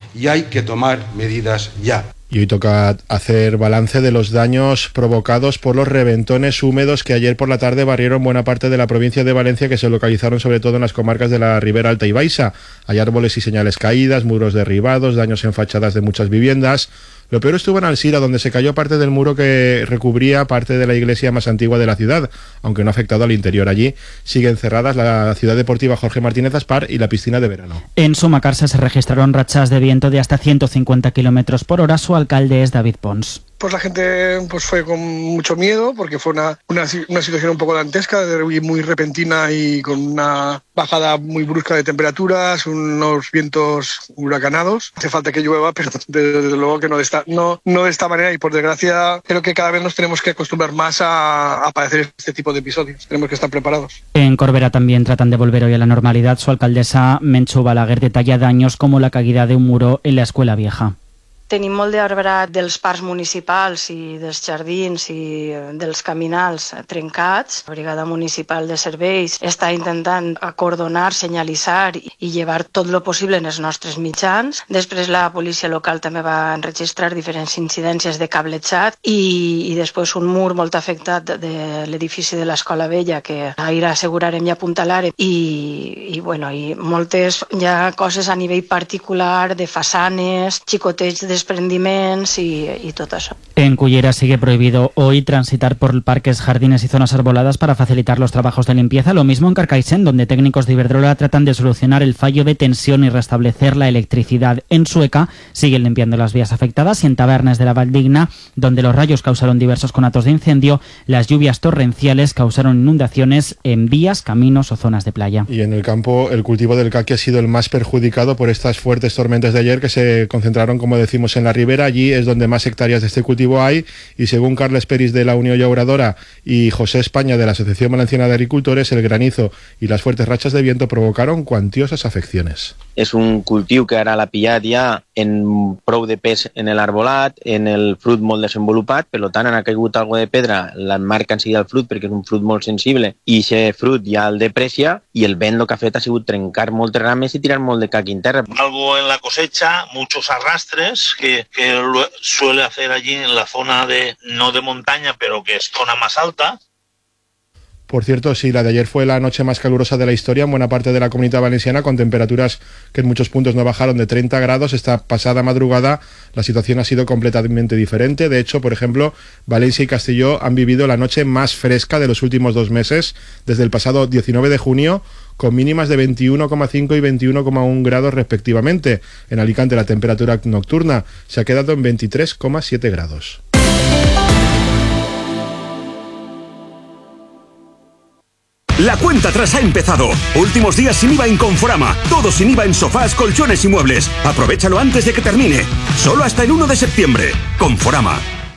y hay que tomar medidas ya. Y hoy toca hacer balance de los daños provocados por los reventones húmedos que ayer por la tarde barrieron buena parte de la provincia de Valencia, que se localizaron sobre todo en las comarcas de la Ribera Alta y Baixa. Hay árboles y señales caídas, muros derribados, daños en fachadas de muchas viviendas. Lo peor estuvo en Alsira, donde se cayó parte del muro que recubría parte de la iglesia más antigua de la ciudad, aunque no ha afectado al interior. Allí siguen cerradas la ciudad deportiva Jorge Martínez Aspar y la piscina de verano. En Sumacarse se registraron rachas de viento de hasta 150 km por hora. Su alcalde es David Pons. Pues la gente fue con mucho miedo porque fue una situación un poco dantesca, muy repentina y con una bajada muy brusca de temperaturas, unos vientos huracanados. Hace falta que llueva, pero desde luego que no de esta manera, y por desgracia creo que cada vez nos tenemos que acostumbrar más a padecer este tipo de episodios. Tenemos que estar preparados. En Corbera también tratan de volver hoy a la normalidad. Su alcaldesa Menchu Balaguer detalla daños como la caída de un muro en la escuela vieja. Tenim molt d'arbrat dels parcs municipals i dels jardins i dels caminals trencats. La Brigada Municipal de Serveis està intentant acordonar, senyalitzar i llevar tot lo possible en els nostres mitjans. Després la policia local també va enregistrar diferents incidències de cablejat i després un mur molt afectat de l'edifici de l'Escola Vella que ahir assegurarem i apuntalarem i moltes ja coses a nivell particular de façanes, xicotets desprendiments y todo eso. En Cullera sigue prohibido hoy transitar por parques, jardines y zonas arboladas para facilitar los trabajos de limpieza. Lo mismo en Carcaixent, donde técnicos de Iberdrola tratan de solucionar el fallo de tensión y restablecer la electricidad. En Sueca siguen limpiando las vías afectadas y en Tabernes de la Valdigna, donde los rayos causaron diversos conatos de incendio, las lluvias torrenciales causaron inundaciones en vías, caminos o zonas de playa. Y en el campo, el cultivo del caqui ha sido el más perjudicado por estas fuertes tormentas de ayer que se concentraron, como decimos, en la ribera. Allí es donde más hectáreas de este cultivo hay, y según Carles Peris de la Unión Llauradora y José España de la Asociación Valenciana de Agricultores, el granizo y las fuertes rachas de viento provocaron cuantiosas afecciones. És un cultiu que ara l'ha pillat ja en prou de pes en l'arbolat, en el fruit molt desenvolupat, per tant han caigut algo de pedra, l'emmarca enseguida el fruit perquè és un fruit molt sensible i aquest fruit ja el deprecia, i el vent el que ha fet ha sigut trencar moltes rames i tirar molt de caqui en terra. Algo en la cosecha, muchos arrastres que suele hacer allí en la zona no de montaña, pero que es zona más alta. Por cierto, sí, la de ayer fue la noche más calurosa de la historia en buena parte de la Comunidad Valenciana, con temperaturas que en muchos puntos no bajaron de 30 grados. Esta pasada madrugada la situación ha sido completamente diferente. De hecho, por ejemplo, Valencia y Castelló han vivido la noche más fresca de los últimos 2 meses, desde el pasado 19 de junio, con mínimas de 21,5 y 21,1 grados respectivamente. En Alicante la temperatura nocturna se ha quedado en 23,7 grados. La cuenta atrás ha empezado. Últimos días sin IVA en Conforama. Todo sin IVA en sofás, colchones y muebles. Aprovechalo antes de que termine. Solo hasta el 1 de septiembre. Conforama.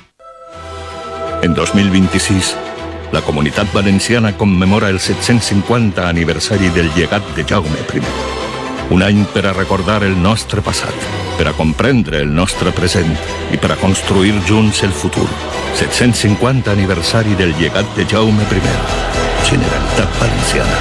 En 2026, la Comunitat Valenciana commemora el 750 aniversari del llegat de Jaume I. Un any per a recordar el nostre passat, per a comprendre el nostre present i per a construir junts el futur. 750 aniversari del llegat de Jaume I. Generalitat Valenciana.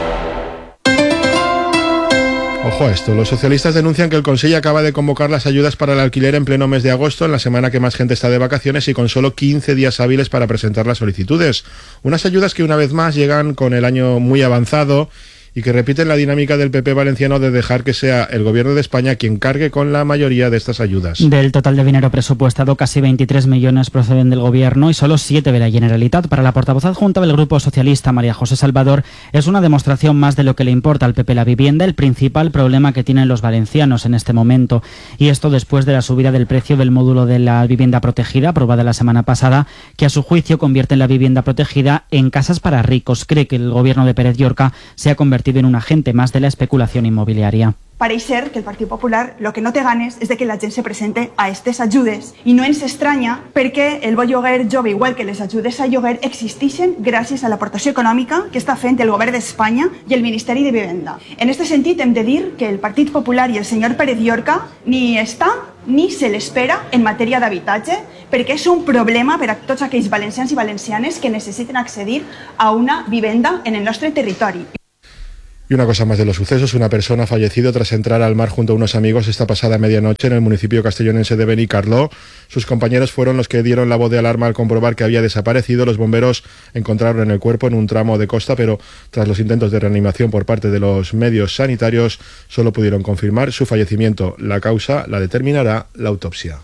Ojo a esto, los socialistas denuncian que el Consejo acaba de convocar las ayudas para el alquiler en pleno mes de agosto, en la semana que más gente está de vacaciones y con solo 15 días hábiles para presentar las solicitudes. Unas ayudas que una vez más llegan con el año muy avanzado y que repiten la dinámica del PP valenciano de dejar que sea el gobierno de España quien cargue con la mayoría de estas ayudas. Del total de dinero presupuestado, casi 23 millones proceden del gobierno y solo 7 de la Generalitat. Para la portavoz adjunta del Grupo Socialista, María José Salvador, es una demostración más de lo que le importa al PP la vivienda, el principal problema que tienen los valencianos en este momento. Y esto después de la subida del precio del módulo de la vivienda protegida, aprobada la semana pasada, que a su juicio convierte la vivienda protegida en casas para ricos. Cree que el gobierno de Pérez Llorca se ha convertido en un agente más de la especulación inmobiliaria. Pareix ser que el Partit Popular lo que no té ganes és de que la gent se presente a aquestes ajudes i no ens estranya perquè el bo lloguer jove, igual que les ajudes a lloguer, existeixen gràcies a l'aportació econòmica que està fent el govern d'Espanya i el Ministeri de Vivenda. En aquest sentit hem de dir que el Partit Popular i el senyor Pérez Llorca ni està ni se l'espera en matèria d'habitatge, perquè és un problema per a tots aquells valencians i valencianes que necessiten accedir a una vivenda en el nostre territori. Y una cosa más de los sucesos, una persona ha fallecido tras entrar al mar junto a unos amigos esta pasada medianoche en el municipio castellonense de Benicarló. Sus compañeros fueron los que dieron la voz de alarma al comprobar que había desaparecido. Los bomberos encontraron el cuerpo en un tramo de costa, pero tras los intentos de reanimación por parte de los medios sanitarios solo pudieron confirmar su fallecimiento. La causa la determinará la autopsia.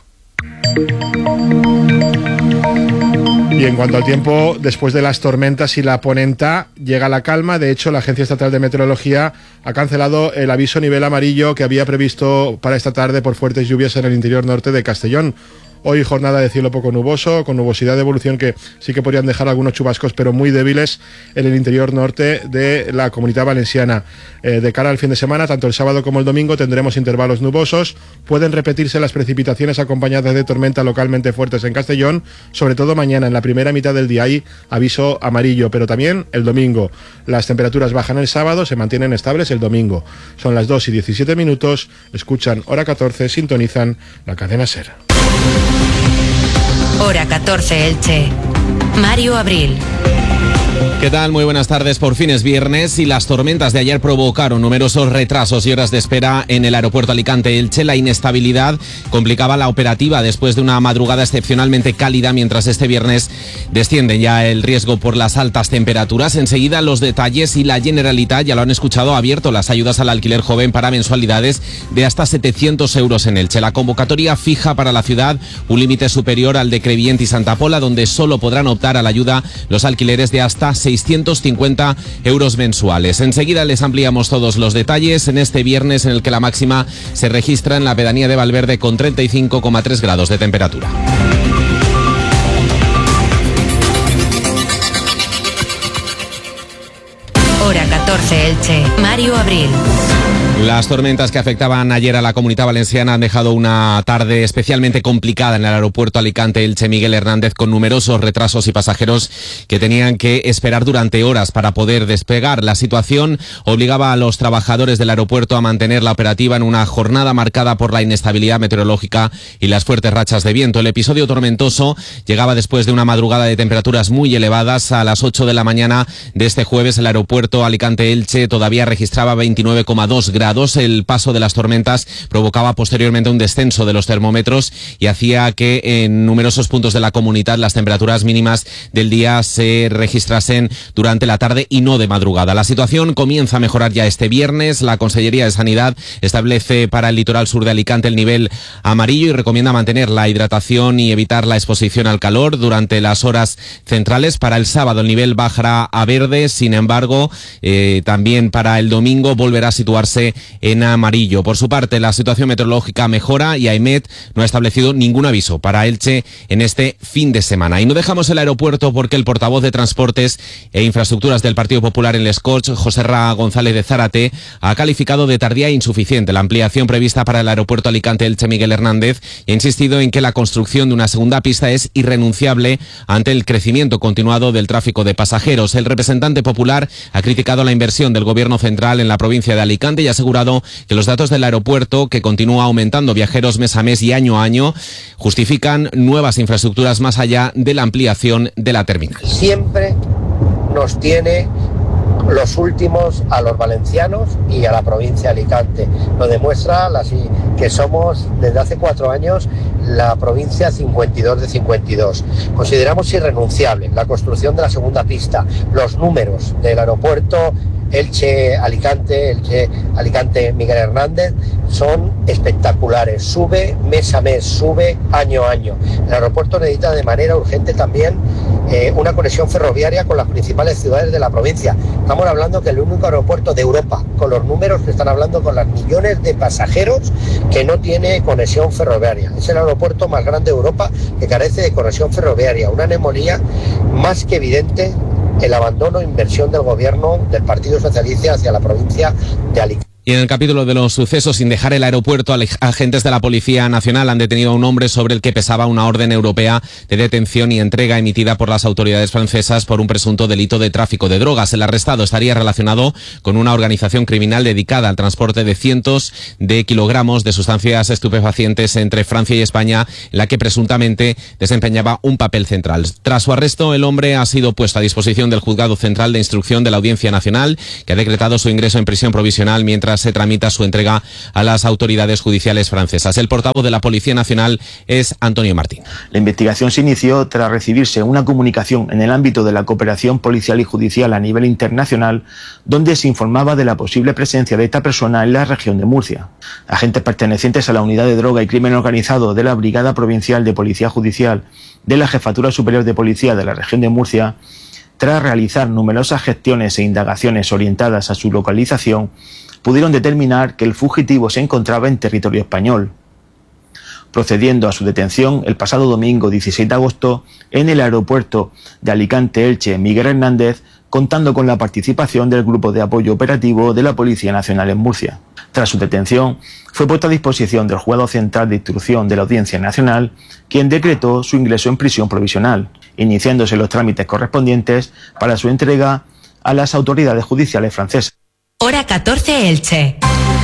Y en cuanto al tiempo, después de las tormentas y la ponenta, llega la calma. De hecho, la Agencia Estatal de Meteorología ha cancelado el aviso nivel amarillo que había previsto para esta tarde por fuertes lluvias en el interior norte de Castellón. Hoy jornada de cielo poco nuboso, con nubosidad de evolución que sí que podrían dejar algunos chubascos, pero muy débiles en el interior norte de la Comunidad Valenciana. De cara al fin de semana, tanto el sábado como el domingo tendremos intervalos nubosos. Pueden repetirse las precipitaciones acompañadas de tormenta localmente fuertes en Castellón, sobre todo mañana, en la primera mitad del día hay aviso amarillo, pero también el domingo. Las temperaturas bajan el sábado, se mantienen estables el domingo. Son las 2:17, escuchan Hora 14, sintonizan la cadena SER. Hora 14 Elche. Mario Abril. ¿Qué tal? Muy buenas tardes. Por fin es viernes y las tormentas de ayer provocaron numerosos retrasos y horas de espera en el aeropuerto Alicante-Elche. La inestabilidad complicaba la operativa después de una madrugada excepcionalmente cálida, mientras este viernes descienden ya el riesgo por las altas temperaturas. Enseguida los detalles, y la Generalitat, ya lo han escuchado, ha abierto las ayudas al alquiler joven para mensualidades de hasta 700 euros en Elche. La convocatoria fija para la ciudad un límite superior al de Crevillent y Santa Pola, donde solo podrán optar a la ayuda los alquileres de hasta 650 euros mensuales. Enseguida les ampliamos todos los detalles en este viernes, en el que la máxima se registra en la pedanía de Valverde con 35,3 grados de temperatura. Hora 14 Elche. Mario Abril. Las tormentas que afectaban ayer a la Comunidad Valenciana han dejado una tarde especialmente complicada en el aeropuerto Alicante-Elche Miguel Hernández, con numerosos retrasos y pasajeros que tenían que esperar durante horas para poder despegar. La situación obligaba a los trabajadores del aeropuerto a mantener la operativa en una jornada marcada por la inestabilidad meteorológica y las fuertes rachas de viento. El episodio tormentoso llegaba después de una madrugada de temperaturas muy elevadas. A las 8 de la mañana de este jueves, el aeropuerto Alicante-Elche todavía registraba 29,2 grados. El paso de las tormentas provocaba posteriormente un descenso de los termómetros y hacía que en numerosos puntos de la comunidad las temperaturas mínimas del día se registrasen durante la tarde y no de madrugada. La situación comienza a mejorar ya este viernes. La Consellería de Sanidad establece para el litoral sur de Alicante el nivel amarillo y recomienda mantener la hidratación y evitar la exposición al calor durante las horas centrales. Para el sábado el nivel bajará a verde, sin embargo, también para el domingo volverá a situarse en amarillo. Por su parte, la situación meteorológica mejora y AEMET no ha establecido ningún aviso para Elche en este fin de semana. Y no dejamos el aeropuerto porque el portavoz de Transportes e Infraestructuras del Partido Popular en Les Corts, José Ra González de Zárate, ha calificado de tardía e insuficiente la ampliación prevista para el aeropuerto Alicante-Elche Miguel Hernández y ha insistido en que la construcción de una segunda pista es irrenunciable ante el crecimiento continuado del tráfico de pasajeros. El representante popular ha criticado la inversión del Gobierno central en la provincia de Alicante y ha asegurado que los datos del aeropuerto, que continúa aumentando viajeros mes a mes y año a año, justifican nuevas infraestructuras más allá de la ampliación de la terminal. Siempre nos tiene los últimos a los valencianos y a la provincia de Alicante. Lo demuestra que somos desde hace 4 años la provincia 52 de 52. Consideramos irrenunciable la construcción de la segunda pista. Los números del aeropuerto Elche-Alicante, Elche-Alicante-Miguel Hernández son espectaculares. Sube mes a mes, sube año a año. El aeropuerto necesita de manera urgente también una conexión ferroviaria con las principales ciudades de la provincia. Estamos hablando que el único aeropuerto de Europa, con los números que están hablando, con las millones de pasajeros, que no tiene conexión ferroviaria. Es el aeropuerto más grande de Europa que carece de conexión ferroviaria. Una anomalía más que evidente el abandono e inversión del gobierno del Partido Socialista hacia la provincia de Alicante. Y en el capítulo de los sucesos, sin dejar el aeropuerto, agentes de la Policía Nacional han detenido a un hombre sobre el que pesaba una orden europea de detención y entrega emitida por las autoridades francesas por un presunto delito de tráfico de drogas. El arrestado estaría relacionado con una organización criminal dedicada al transporte de cientos de kilogramos de sustancias estupefacientes entre Francia y España, en la que presuntamente desempeñaba un papel central. Tras su arresto, el hombre ha sido puesto a disposición del Juzgado Central de Instrucción de la Audiencia Nacional, que ha decretado su ingreso en prisión provisional mientras se tramita su entrega a las autoridades judiciales francesas. El portavoz de la Policía Nacional es Antonio Martín. La investigación se inició tras recibirse una comunicación en el ámbito de la cooperación policial y judicial a nivel internacional, donde se informaba de la posible presencia de esta persona en la región de Murcia. Agentes pertenecientes a la Unidad de Droga y Crimen Organizado de la Brigada Provincial de Policía Judicial de la Jefatura Superior de Policía de la región de Murcia, tras realizar numerosas gestiones e indagaciones orientadas a su localización, pudieron determinar que el fugitivo se encontraba en territorio español, procediendo a su detención el pasado domingo 16 de agosto en el aeropuerto de Alicante-Elche Miguel Hernández, contando con la participación del Grupo de Apoyo Operativo de la Policía Nacional en Murcia. Tras su detención, fue puesto a disposición del Juzgado Central de Instrucción de la Audiencia Nacional, quien decretó su ingreso en prisión provisional, iniciándose los trámites correspondientes para su entrega a las autoridades judiciales francesas. Hora 14 Elche.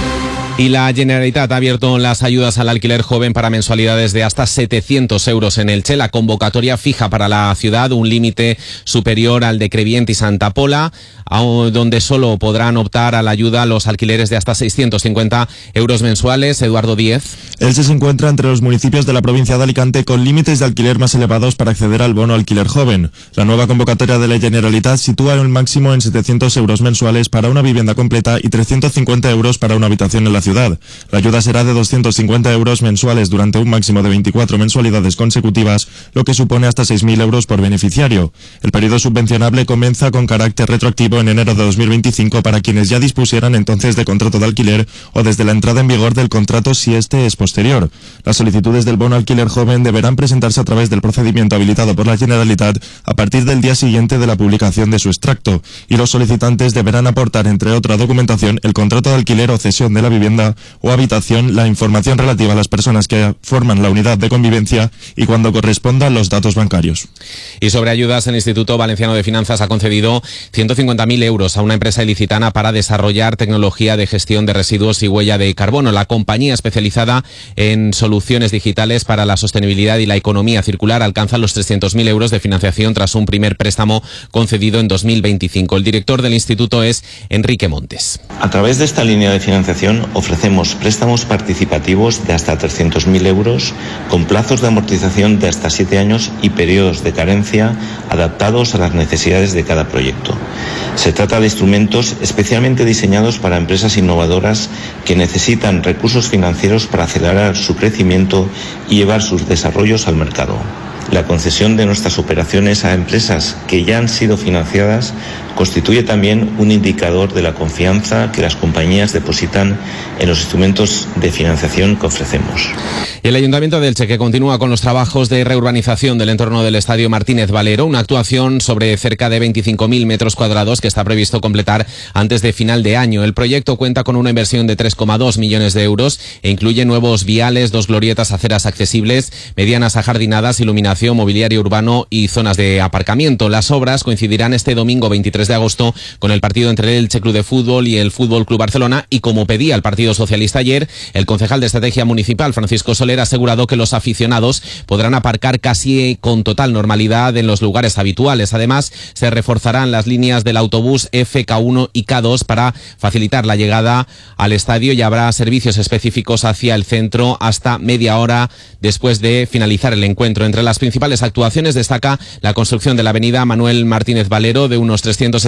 Y la Generalitat ha abierto las ayudas al alquiler joven para mensualidades de hasta 700 euros en Elche. La convocatoria fija para la ciudad un límite superior al de Crevient y Santa Pola, donde solo podrán optar a la ayuda los alquileres de hasta 650 euros mensuales. Eduardo Díez. Elche se encuentra entre los municipios de la provincia de Alicante con límites de alquiler más elevados para acceder al bono alquiler joven. La nueva convocatoria de la Generalitat sitúa el máximo en 700 euros mensuales para una vivienda completa y 350 euros para una habitación en la ciudad. La ayuda será de 250 euros mensuales durante un máximo de 24 mensualidades consecutivas, lo que supone hasta 6.000 euros por beneficiario. El periodo subvencionable comienza con carácter retroactivo en enero de 2025 para quienes ya dispusieran entonces de contrato de alquiler o desde la entrada en vigor del contrato si este es posterior. Las solicitudes del bono alquiler joven deberán presentarse a través del procedimiento habilitado por la Generalitat a partir del día siguiente de la publicación de su extracto, y los solicitantes deberán aportar, entre otra documentación, el contrato de alquiler o cesión de la vivienda o habitación, la información relativa a las personas que forman la unidad de convivencia y, cuando corresponda, los datos bancarios. Y sobre ayudas, el Instituto Valenciano de Finanzas ha concedido 150.000 euros a una empresa ilicitana para desarrollar tecnología de gestión de residuos y huella de carbono. La compañía especializada en soluciones digitales para la sostenibilidad y la economía circular alcanza los 300.000 euros de financiación tras un primer préstamo concedido en 2025. El director del instituto es Enrique Montes. A través de esta línea de financiación ofrecemos préstamos participativos de hasta 300.000 euros con plazos de amortización de hasta 7 años y periodos de carencia adaptados a las necesidades de cada proyecto. Se trata de instrumentos especialmente diseñados para empresas innovadoras que necesitan recursos financieros para acelerar su crecimiento y llevar sus desarrollos al mercado. La concesión de nuestras operaciones a empresas que ya han sido financiadas constituye también un indicador de la confianza que las compañías depositan en los instrumentos de financiación que ofrecemos. Y el Ayuntamiento de Elche, que continúa con los trabajos de reurbanización del entorno del Estadio Martínez Valero, una actuación sobre cerca de 25.000 metros cuadrados que está previsto completar antes de final de año. El proyecto cuenta con una inversión de 3,2 millones de euros e incluye nuevos viales, 2 glorietas, aceras accesibles, medianas ajardinadas, iluminación, mobiliario urbano y zonas de aparcamiento. Las obras coincidirán este domingo 23 de agosto con el partido entre el Elche Club de Fútbol y el Fútbol Club Barcelona, y como pedía el Partido Socialista ayer, el concejal de Estrategia Municipal, Francisco Soler, ha asegurado que los aficionados podrán aparcar casi con total normalidad en los lugares habituales. Además, se reforzarán las líneas del autobús F, K1 y K2 para facilitar la llegada al estadio, y habrá servicios específicos hacia el centro hasta media hora después de finalizar el encuentro. Entre las principales actuaciones destaca la construcción de la avenida Manuel Martínez Valero de unos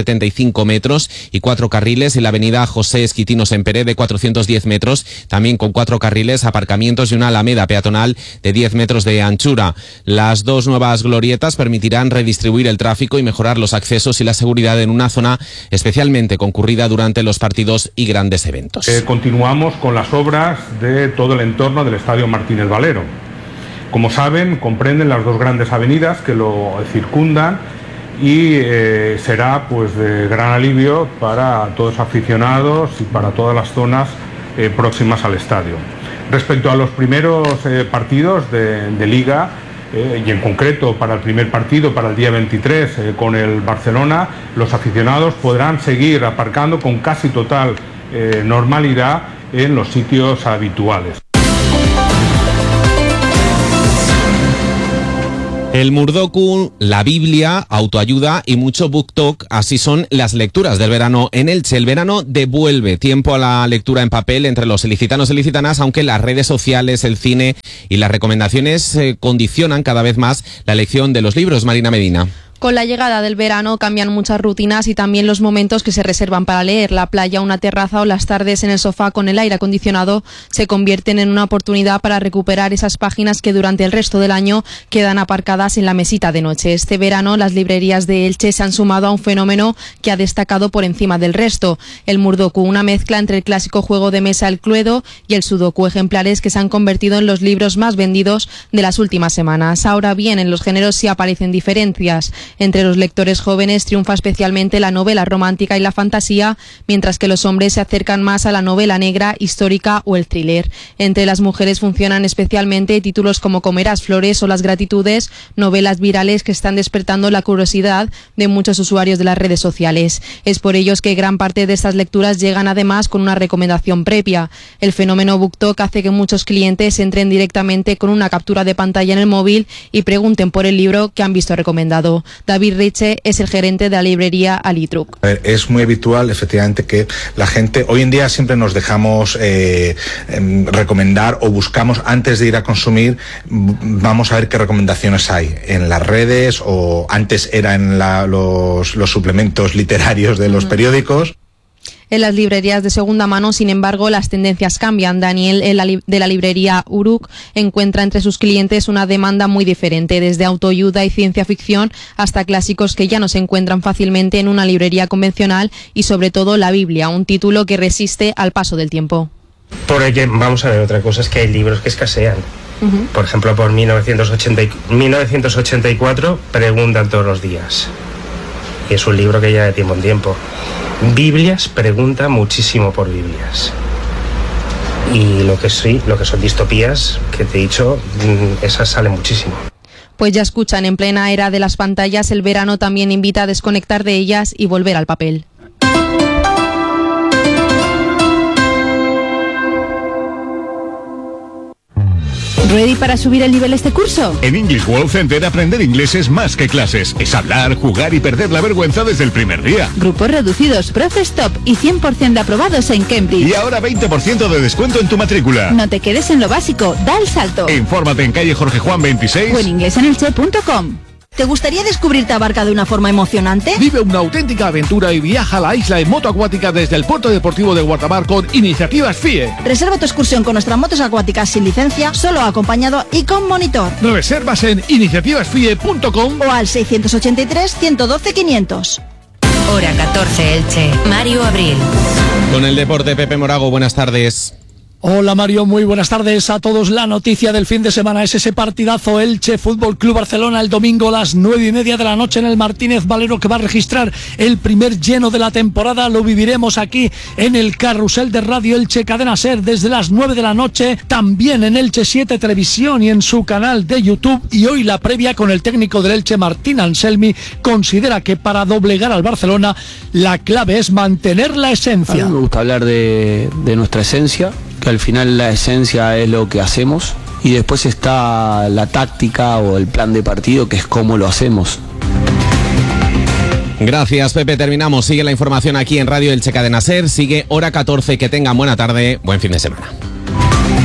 375 metros y 4 carriles, y la avenida José Esquitino Semperé de 410 metros, también con 4 carriles, aparcamientos y una alameda peatonal de 10 metros de anchura. Las 2 nuevas glorietas permitirán redistribuir el tráfico y mejorar los accesos y la seguridad en una zona especialmente concurrida durante los partidos y grandes eventos. Continuamos con las obras de todo el entorno del Estadio Martínez Valero. Como saben, comprenden las 2 grandes avenidas que lo circundan y será pues de gran alivio para todos los aficionados y para todas las zonas próximas al estadio. Respecto a los primeros partidos de Liga, y en concreto para el primer partido, para el día 23 con el Barcelona, los aficionados podrán seguir aparcando con casi total normalidad en los sitios habituales. El Murdoku, la Biblia, autoayuda y mucho book talk, así son las lecturas del verano en Elche. El verano devuelve tiempo a la lectura en papel entre los ilicitanos y ilicitanas, aunque las redes sociales, el cine y las recomendaciones condicionan cada vez más la elección de los libros. Marina Medina. Con la llegada del verano cambian muchas rutinas y también los momentos que se reservan para leer. La playa, una terraza o las tardes en el sofá con el aire acondicionado se convierten en una oportunidad para recuperar esas páginas que durante el resto del año quedan aparcadas en la mesita de noche. Este verano las librerías de Elche se han sumado a un fenómeno que ha destacado por encima del resto. El Murdoku, una mezcla entre el clásico juego de mesa El Cluedo y el Sudoku, ejemplares que se han convertido en los libros más vendidos de las últimas semanas. Ahora bien, en los géneros sí aparecen diferencias. Entre los lectores jóvenes triunfa especialmente la novela romántica y la fantasía, mientras que los hombres se acercan más a la novela negra, histórica o el thriller. Entre las mujeres funcionan especialmente títulos como Comerás flores o Las gratitudes, novelas virales que están despertando la curiosidad de muchos usuarios de las redes sociales. Es por ello que gran parte de estas lecturas llegan además con una recomendación previa. El fenómeno BookTok hace que muchos clientes entren directamente con una captura de pantalla en el móvil y pregunten por el libro que han visto recomendado. David Riche es el gerente de la librería Alitruc. Es muy habitual, efectivamente, que la gente, hoy en día siempre nos dejamos recomendar o buscamos antes de ir a consumir, vamos a ver qué recomendaciones hay en las redes o antes era en los suplementos literarios de los periódicos. En las librerías de segunda mano, sin embargo, las tendencias cambian. Daniel, de la librería Uruk, encuentra entre sus clientes una demanda muy diferente, desde autoayuda y ciencia ficción hasta clásicos que ya no se encuentran fácilmente en una librería convencional y sobre todo la Biblia, un título que resiste al paso del tiempo. Porque, vamos a ver, otra cosa es que hay libros que escasean. Por ejemplo, por 1984 preguntan todos los días. Y es un libro que ya de tiempo en tiempo. Biblias pregunta muchísimo por Biblias. Y lo que son distopías, que te he dicho, esas salen muchísimo. Pues ya escuchan, en plena era de las pantallas, el verano también invita a desconectar de ellas y volver al papel. ¿Ready para subir el nivel este curso? En English World Center aprender inglés es más que clases. Es hablar, jugar y perder la vergüenza desde el primer día. Grupos reducidos, profes top y 100% de aprobados en Cambridge. Y ahora 20% de descuento en tu matrícula. No te quedes en lo básico, da el salto. Infórmate en calle Jorge Juan 26 o en inglesanelche.com. ¿Te gustaría descubrir Tabarca de una forma emocionante? Vive una auténtica aventura y viaja a la isla en moto acuática desde el puerto deportivo de Guardamar con Iniciativas FIE. Reserva tu excursión con nuestras motos acuáticas sin licencia, solo acompañado y con monitor. Reservas en iniciativasfie.com o al 683 112 500. Hora 14 Elche. Mario Abril. Con el deporte, Pepe Morago, buenas tardes. Hola Mario, muy buenas tardes a todos. La noticia del fin de semana es ese partidazo Elche Fútbol Club Barcelona el domingo a las 9:30 de la noche en el Martínez Valero, que va a registrar el primer lleno de la temporada. Lo viviremos aquí en el carrusel de Radio Elche Cadena Ser desde las 9 de la noche, también en Elche 7 Televisión y en su canal de YouTube. Y hoy la previa con el técnico del Elche, Martín Anselmi, considera que para doblegar al Barcelona la clave es mantener la esencia. A mí me gusta hablar de nuestra esencia, que al final la esencia es lo que hacemos y después está la táctica o el plan de partido, que es cómo lo hacemos. Gracias, Pepe. Terminamos. Sigue la información aquí en Radio Elche Cadena Ser. Sigue Hora 14. Que tengan buena tarde. Buen fin de semana.